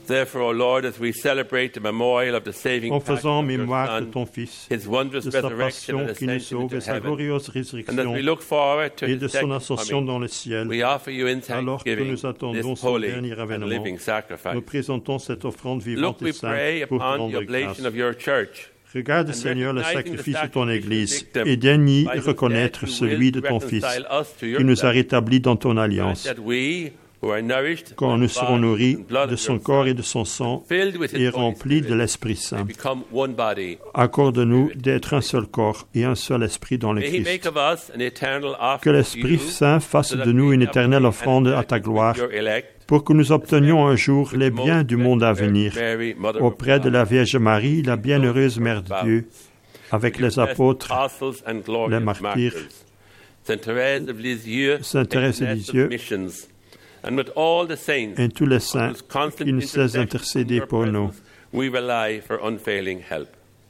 Therefore, O Lord, as we celebrate the memorial of the saving En passion faisant of your mémoire de Son, ton Fils, his wondrous de sa resurrection passion and qui nous ascension sauve et into sa heaven, glorieuse and as résurrection we look forward to et his de son second ascension coming, dans le ciel, we offer you in alors que thanksgiving nous attendons this son holy dernier and avènement, living sacrifice. nous présentons cette offrande Look, vivante et we pray sainte pour te upon the rendre grâce. oblation of your church, Regarde, and Seigneur, le recognizing the sacrifice de ton sacrificial Église victim, et daignes y by whose reconnaître death you celui will de ton Fils reconcile us to qui nous a yourself, rétablis dans ton alliance. that we, who are nourished Quand by nous the serons body nourris and blood de of son your corps Son, et de son sang filled with his et Holy remplis de Spirit, l'Esprit may Saint, become one body. accorde-nous d'être un seul corps et un seul esprit dans le May he make Christ. of us an eternal Que offering to l'Esprit you, Saint fasse so that de nous we une may éternelle obtain offrande an à ta gloire inheritance with your elect, pour que nous obtenions un jour les biens du monde à venir Mary, Mother of auprès de God, la Vierge Marie, la bienheureuse Mère de Dieu, avec les apôtres, apostles and glorious les martyrs, Sainte Thérèse of Lisieux, Sainte Thérèse de patroness of Lisieux, missions, and with all the saints et tous les saints whose constant qui ne cessent intercession d'intercéder in your pour nous. presence we rely for unfailing help.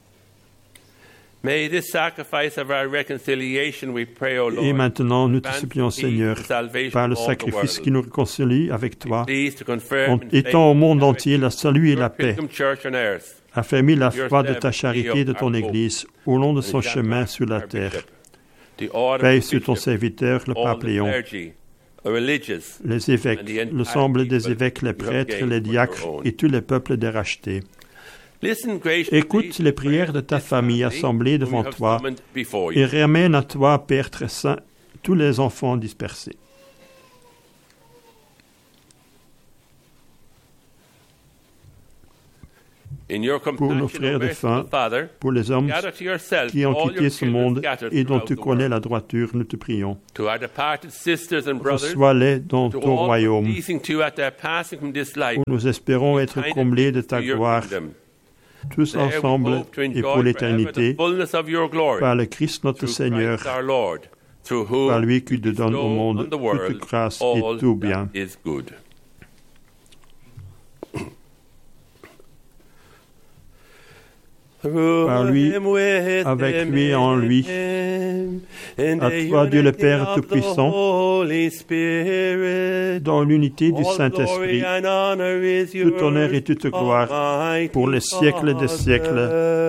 May this sacrifice of our reconciliation, we pray, O Et Lord, maintenant, nous te grant supplions, peace Seigneur, and salvation par le of all the sacrifice world. qui nous réconcilie avec toi, Please to confirm en in faith étend au monde entier la salut et your la paix, pilgrim church on earth, affermis la foi de ta charité et de ton Église au long de son chemin sur la our terre. bishop, the order Veille of sur ton bishop, serviteur, le all pape the Léon, clergy, the religious, les évêques, and the entire l'ensemble des people évêques, les you have prêtres, gained les for your diacres own. et tous les peuples dérachetés. Listen graciously Écoute to les the prières de ta prayers of this famille family assemblée whom devant you have toi summoned before et you. ramène à toi, Père très saint, tous les enfants dispersés. In your Pour nos compassion, frères O défunts, merciful Father, pour les hommes gather to yourself qui ont all quitté your ce children monde scattered et dont throughout tu the connais world. la droiture, nous te prions. To our departed sisters and brothers, Reçois-les dans to ton all royaume, pleasing to you at their passing from this life, où nous espérons être kind comblés de ta to your gloire, kingdom. tous There we ensemble hope to et enjoy pour forever l'éternité, the fullness of your glory, par le Christ notre through Seigneur, Christ our Lord, through whom par lui qui te donne au bestow monde on the toute world grâce all et tout bien. that is good. Par lui, avec lui et en lui, à toi, Dieu le Père Tout-Puissant, dans l'unité du Saint-Esprit, tout honneur et toute gloire pour les siècles des siècles.